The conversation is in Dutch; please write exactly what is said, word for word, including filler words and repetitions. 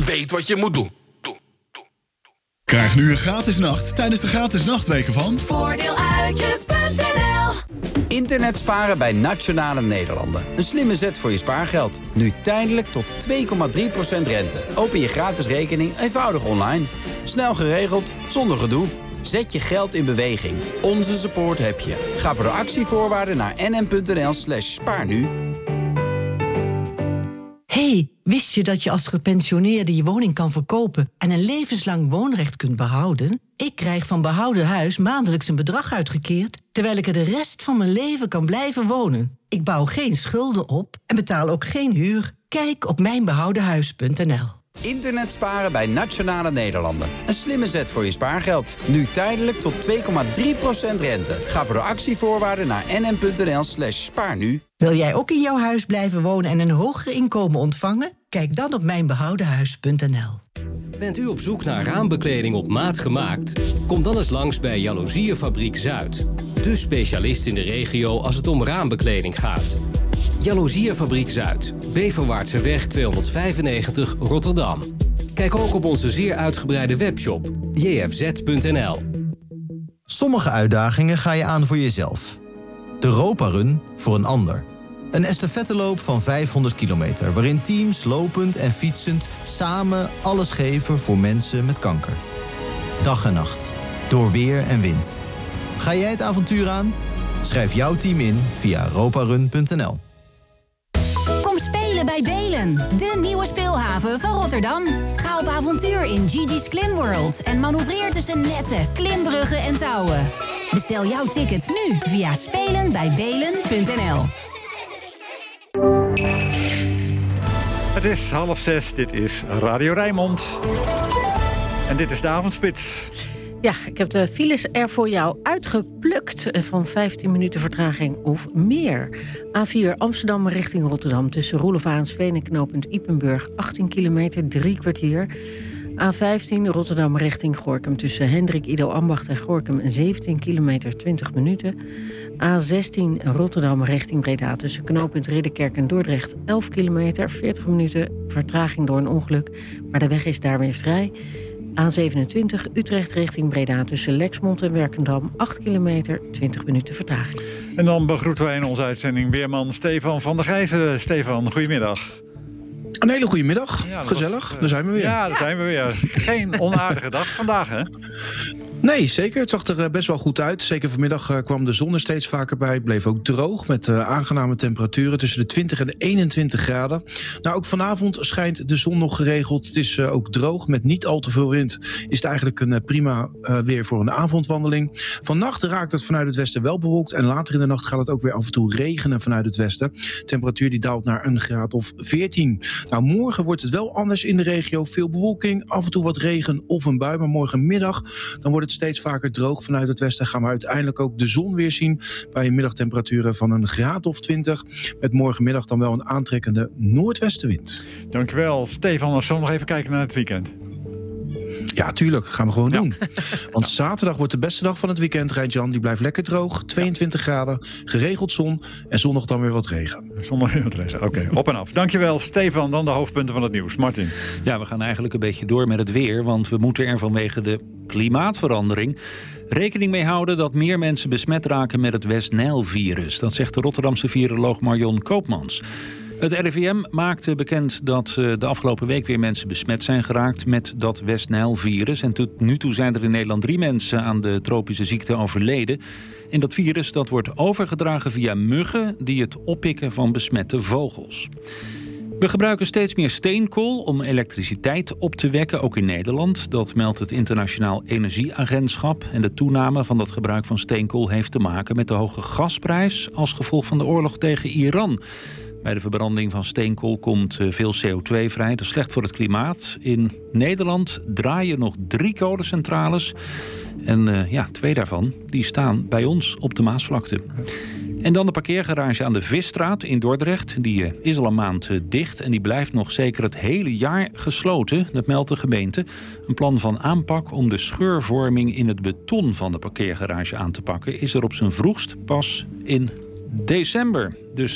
weet wat je moet doen. Krijg nu een gratis nacht tijdens de gratis nachtweken van Voordeeluitjes punt n l. Internet sparen bij Nationale Nederlanden. Een slimme zet voor je spaargeld. Nu tijdelijk tot twee komma drie procent rente. Open je gratis rekening eenvoudig online. Snel geregeld, zonder gedoe. Zet je geld in beweging. Onze support heb je. Ga voor de actievoorwaarden naar nm.nl slash spaar nu. Hey, wist je dat je als gepensioneerde je woning kan verkopen en een levenslang woonrecht kunt behouden? Ik krijg van Behouden Huis maandelijks een bedrag uitgekeerd, terwijl ik er de rest van mijn leven kan blijven wonen. Ik bouw geen schulden op en betaal ook geen huur. Kijk op mijn behouden huis punt n l. Internet sparen bij Nationale Nederlanden. Een slimme zet voor je spaargeld. Nu tijdelijk tot twee komma drie procent rente. Ga voor de actievoorwaarden naar nm.nl slash spaar nu. Wil jij ook in jouw huis blijven wonen en een hoger inkomen ontvangen? Kijk dan op mijn behouden huis punt n l. Bent u op zoek naar raambekleding op maat gemaakt? Kom dan eens langs bij Jaloeziefabriek Zuid. De specialist in de regio als het om raambekleding gaat. Jaloeziefabriek Zuid, Beverwaartseweg tweehonderdvijfennegentig Rotterdam. Kijk ook op onze zeer uitgebreide webshop j f z punt n l. Sommige uitdagingen ga je aan voor jezelf. De Roparun voor een ander. Een estafetteloop van vijfhonderd kilometer... waarin teams lopend en fietsend samen alles geven voor mensen met kanker. Dag en nacht, door weer en wind. Ga jij het avontuur aan? Schrijf jouw team in via roparun punt n l. Kom spelen bij Belen, de nieuwe speelhaven van Rotterdam. Ga op avontuur in Gigi's Klim World en manoeuvreer tussen netten, klimbruggen en touwen. Bestel jouw tickets nu via spelen bij belen punt n l. Het is half zes, dit is Radio Rijnmond. En dit is de avondspits. Ja, ik heb de files er voor jou uitgeplukt van vijftien minuten vertraging of meer. A vier Amsterdam richting Rotterdam tussen Roelevaansveen en knooppunt Ypenburg achttien kilometer, drie kwartier. A vijftien Rotterdam richting Gorinchem tussen Hendrik Ido Ambacht en Gorinchem zeventien kilometer, twintig minuten. A zestien Rotterdam richting Breda tussen knooppunt Ridderkerk en Dordrecht elf kilometer, veertig minuten vertraging door een ongeluk. Maar de weg is daar weer vrij. A zevenentwintig Utrecht richting Breda tussen Lexmond en Werkendam acht kilometer, twintig minuten vertraging. En dan begroeten wij in onze uitzending weerman Stefan van der Gijzen. Stefan, goedemiddag. Een hele goede middag. Ja, Gezellig, was, uh, daar zijn we weer. Ja, daar zijn we weer. Geen onaardige dag vandaag, hè? Nee, zeker. Het zag er best wel goed uit. Zeker vanmiddag uh, kwam de zon er steeds vaker bij. Het bleef ook droog met uh, aangename temperaturen tussen de twintig en de eenentwintig graden. Nou, ook vanavond schijnt de zon nog geregeld. Het is uh, ook droog met niet al te veel wind. Is het eigenlijk een uh, prima uh, weer voor een avondwandeling. Vannacht raakt het vanuit het westen wel bewolkt. En later in de nacht gaat het ook weer af en toe regenen vanuit het westen. Temperatuur die daalt naar een graad of veertien. Nou, morgen wordt het wel anders in de regio. Veel bewolking, af en toe wat regen of een bui. Maar morgenmiddag dan wordt het steeds vaker droog vanuit het westen. Gaan we uiteindelijk ook de zon weer zien bij een middagtemperaturen van een graad of twintig. Met morgenmiddag dan wel een aantrekkende noordwestenwind. Dankjewel, Stefan. Zullen we nog even kijken naar het weekend? Ja, tuurlijk. Gaan we gewoon ja. doen. Want zaterdag wordt de beste dag van het weekend, Rijntjan. Die blijft lekker droog. tweeëntwintig ja. graden, geregeld zon. En zondag dan weer wat regen. Zondag weer wat regen. Oké, okay, op en af. Dankjewel, Stefan. Dan de hoofdpunten van het nieuws. Martin. Ja, we gaan eigenlijk een beetje door met het weer. Want we moeten er vanwege de klimaatverandering rekening mee houden dat meer mensen besmet raken met het West-Nijl-virus. Dat zegt de Rotterdamse viroloog Marion Koopmans. Het R I V M maakte bekend dat de afgelopen week weer mensen besmet zijn geraakt met dat West-Nijl-virus. En tot nu toe zijn er in Nederland drie mensen aan de tropische ziekte overleden. En dat virus dat wordt overgedragen via muggen die het oppikken van besmette vogels. We gebruiken steeds meer steenkool om elektriciteit op te wekken, ook in Nederland. Dat meldt het Internationaal Energieagentschap. En de toename van dat gebruik van steenkool heeft te maken met de hoge gasprijs als gevolg van de oorlog tegen Iran. Bij de verbranding van steenkool komt veel C O twee vrij. Dat is slecht voor het klimaat. In Nederland draaien nog drie kolencentrales. En uh, ja, twee daarvan die staan bij ons op de Maasvlakte. En dan de parkeergarage aan de Visstraat in Dordrecht. Die uh, is al een maand uh, dicht en die blijft nog zeker het hele jaar gesloten. Dat meldt de gemeente. Een plan van aanpak om de scheurvorming in het beton van de parkeergarage aan te pakken is er op zijn vroegst pas in december. Dus